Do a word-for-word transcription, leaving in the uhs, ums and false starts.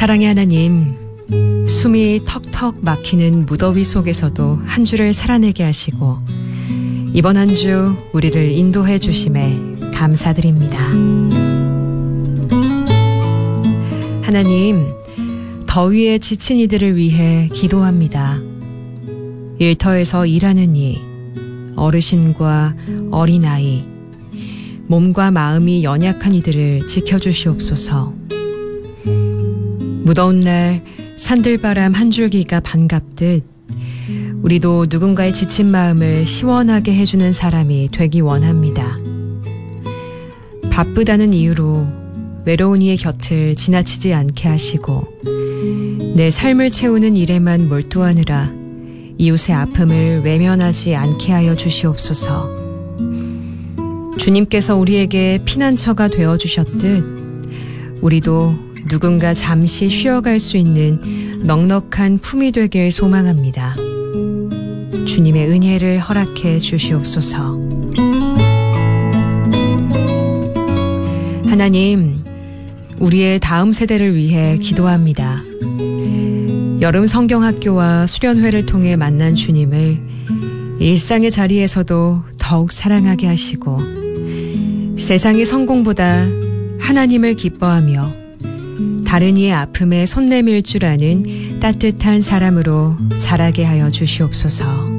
사랑의 하나님, 숨이 턱턱 막히는 무더위 속에서도 한 주를 살아내게 하시고 이번 한 주 우리를 인도해 주심에 감사드립니다. 하나님, 더위에 지친 이들을 위해 기도합니다. 일터에서 일하는 이, 어르신과 어린아이, 몸과 마음이 연약한 이들을 지켜주시옵소서. 무더운 날 산들바람 한 줄기가 반갑듯 우리도 누군가의 지친 마음을 시원하게 해주는 사람이 되기 원합니다. 바쁘다는 이유로 외로운 이의 곁을 지나치지 않게 하시고 내 삶을 채우는 일에만 몰두하느라 이웃의 아픔을 외면하지 않게 하여 주시옵소서. 주님께서 우리에게 피난처가 되어주셨듯 우리도 누군가 잠시 쉬어갈 수 있는 넉넉한 품이 되길 소망합니다. 주님의 은혜를 허락해 주시옵소서. 하나님, 우리의 다음 세대를 위해 기도합니다. 여름 성경학교와 수련회를 통해 만난 주님을 일상의 자리에서도 더욱 사랑하게 하시고 세상의 성공보다 하나님을 기뻐하며 다른 이의 아픔에 손 내밀 줄 아는 따뜻한 사람으로 자라게 하여 주시옵소서.